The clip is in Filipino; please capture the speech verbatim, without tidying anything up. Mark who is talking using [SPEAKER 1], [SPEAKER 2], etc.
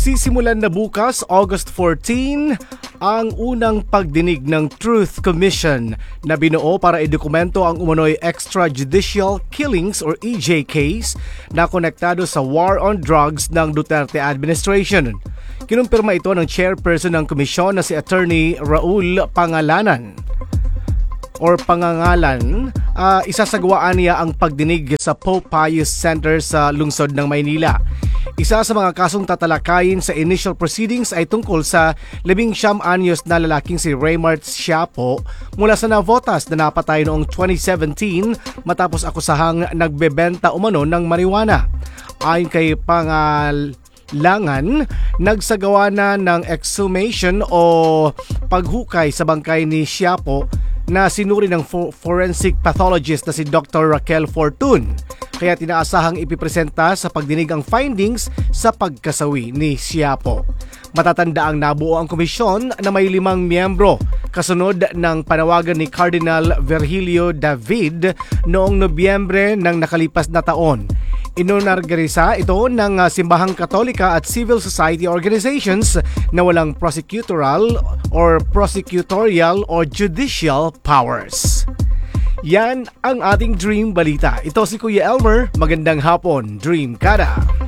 [SPEAKER 1] Sisimulan na bukas, August fourteen, ang unang pagdinig ng Truth Commission na binuo para idokumento ang umano'y extrajudicial killings or E J case na konektado sa war on drugs ng Duterte administration. Kinumpirma ito ng chairperson ng komisyon na si Attorney Raul Pangalanan or Pangangalan. Uh, isasagawaan niya ang pagdinig sa Pope Pius Center sa lungsod ng Maynila. Isa sa mga kasong tatalakayin sa initial proceedings ay tungkol sa labing siyam anyos na lalaking si Raymart Siapo mula sa Navotas na napatay noong twenty seventeen matapos akusahang nagbebenta umano ng marijuana. Ayon kay Pangalangan, nagsagawa na ng exhumation o paghukay sa bangkay ni Siapo na sinuri ng forensic pathologist na si Doctor Raquel Fortun. Kaya tinaasahang ipipresenta sa pagdinig ang findings sa pagkasawi ni Siapo. Matatanda ang nabuo ang komisyon na may limang miyembro kasunod ng panawagan ni Cardinal Virgilio David noong Nobyembre ng nakalipas na taon. Inonargarisa ito ng Simbahang Katolika at civil society organizations na walang prosecutorial or prosecutorial or judicial powers. Yan ang ating Dream Balita. Ito si Kuya Elmer. Magandang hapon, Dream Kada.